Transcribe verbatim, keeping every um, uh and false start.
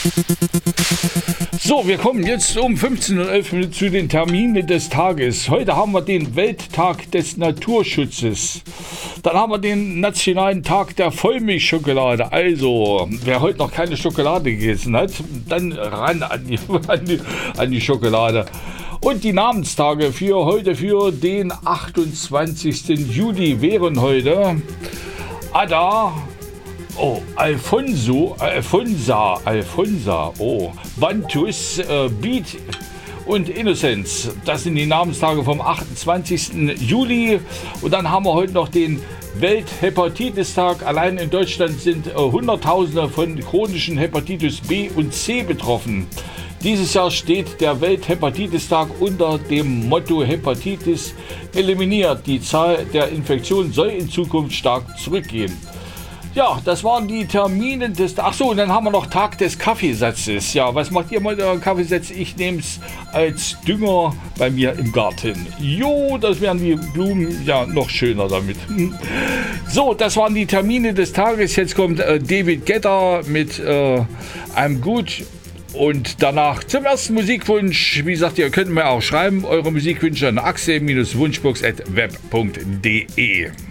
So, wir kommen jetzt um fünfzehn Uhr elf zu den Terminen des Tages. Heute haben wir den Welttag des Naturschutzes. Dann haben wir den Nationalen Tag der Vollmilchschokolade. Also, wer heute noch keine Schokolade gegessen hat, dann ran an die, an die, an die Schokolade. Und die Namenstage für heute, für den achtundzwanzigsten Juli wären heute Ada, oh, Alfonso, Alfonsa, Alfonsa, oh, Vantus, äh, Beat und Innocence. Das sind die Namenstage vom achtundzwanzigsten Juli. Und dann haben wir heute noch den Welthepatitis-Tag. Allein in Deutschland sind äh, Hunderttausende von chronischen Hepatitis B und C betroffen. Dieses Jahr steht der Welthepatitis-Tag unter dem Motto Hepatitis eliminiert. Die Zahl der Infektionen soll in Zukunft stark zurückgehen. Ja, das waren die Termine des... Achso, und dann haben wir noch Tag des Kaffeesatzes. Ja, was macht ihr mal mit eurem Kaffeesatz? Ich nehme es als Dünger bei mir im Garten. Jo, das wären die Blumen ja noch schöner damit. So, das waren die Termine des Tages. Jetzt kommt äh, David Guetta mit äh, I'm Good. Und danach zum ersten Musikwunsch. Wie gesagt, ihr könnt mir auch schreiben, eure Musikwünsche an axel Bindestrich wunschbox at web punkt de.